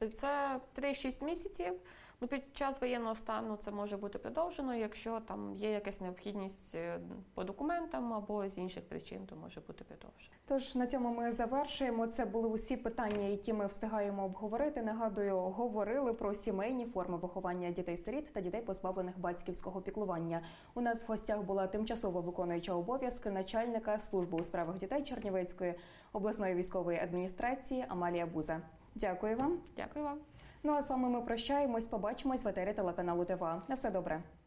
Це 3-6 місяців. Під час воєнного стану це може бути продовжено, якщо там є якась необхідність по документам або з інших причин, то може бути продовжено. Тож на цьому ми завершуємо. Це були усі питання, які ми встигаємо обговорити. Нагадую, говорили про сімейні форми виховання дітей-сиріт та дітей, позбавлених батьківського піклування. У нас в гостях була тимчасово виконуюча обов'язки начальника служби у справах дітей Чернівецької обласної військової адміністрації Амалія Буза. Дякую вам. Дякую вам. Ну а з вами ми прощаємось. Побачимось в етері телеканалу ТВА. На все добре.